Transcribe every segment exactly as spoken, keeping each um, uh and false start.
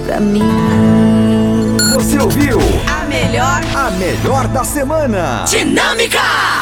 Pra mim. Você ouviu? A melhor. A melhor da semana. Dinâmica.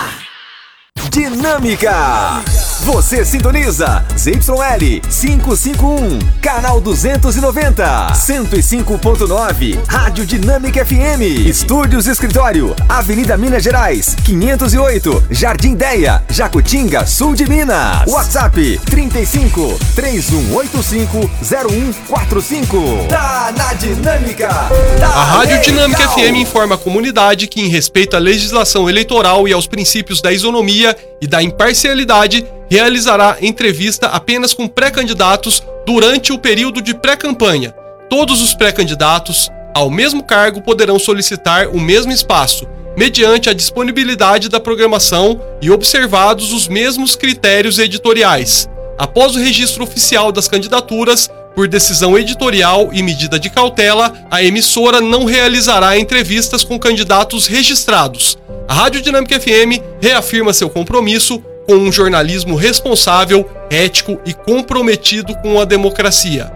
Dinâmica. Você sintoniza Z Y L quinhentos e cinquenta e um, canal duzentos e noventa, cento e cinco ponto nove, Rádio Dinâmica F M. Estúdios e Escritório, Avenida Minas Gerais, quinhentos e oito, Jardim Deia, Jacutinga, Sul de Minas. WhatsApp trinta e cinco, três um oito cinco, zero um quatro cinco. Tá na Dinâmica. Tá a Rádio legal. Dinâmica F M informa a comunidade que, em respeito à legislação eleitoral e aos princípios da isonomia e da imparcialidade, realizará entrevista apenas com pré-candidatos durante o período de pré-campanha. Todos os pré-candidatos ao mesmo cargo poderão solicitar o mesmo espaço, mediante a disponibilidade da programação e observados os mesmos critérios editoriais. Após o registro oficial das candidaturas, por decisão editorial e medida de cautela, a emissora não realizará entrevistas com candidatos registrados. A Rádio Dinâmica F M reafirma seu compromisso com um jornalismo responsável, ético e comprometido com a democracia.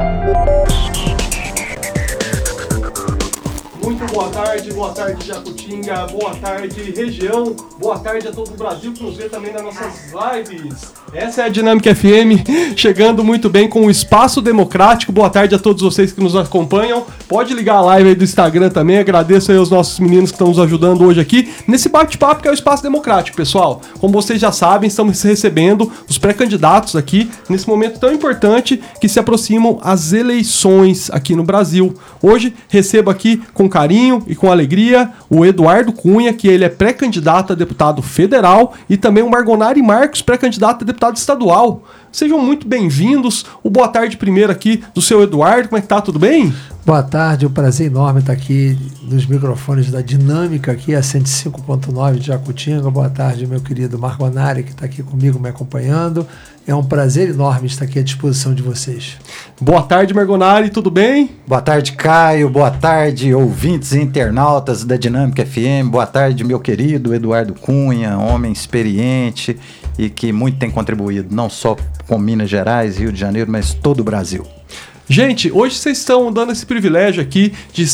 Muito boa tarde, boa tarde Jacutinga, boa tarde região, boa tarde a todo o Brasil que nos vê também nas nossas lives. Essa é a Dinâmica F M, chegando muito bem com o Espaço Democrático. Boa tarde a todos vocês que nos acompanham. Pode ligar a live aí do Instagram também. Agradeço aí aos nossos meninos que estão nos ajudando hoje aqui nesse bate-papo que é o Espaço Democrático, pessoal. Como vocês já sabem, estamos recebendo os pré-candidatos aqui nesse momento tão importante que se aproximam as eleições aqui no Brasil. Hoje recebo aqui com carinho e com alegria o Eduardo Cunha, que ele é pré-candidato a deputado federal, e também o Margonari Marcos, pré-candidato a deputado estadual. Sejam muito bem-vindos. O boa tarde primeiro aqui do seu Eduardo. Como é que tá? Tudo bem? Boa tarde, é um prazer enorme estar aqui nos microfones da Dinâmica, aqui a cento e cinco ponto nove de Jacutinga. Boa tarde, meu querido Margonari, que está aqui comigo me acompanhando. É um prazer enorme estar aqui à disposição de vocês. Boa tarde, Margonari, tudo bem? Boa tarde, Caio. Boa tarde, ouvintes e internautas da Dinâmica F M. Boa tarde, meu querido Eduardo Cunha, homem experiente e que muito tem contribuído, não só com Minas Gerais, Rio de Janeiro, mas todo o Brasil. Gente, hoje vocês estão dando esse privilégio aqui de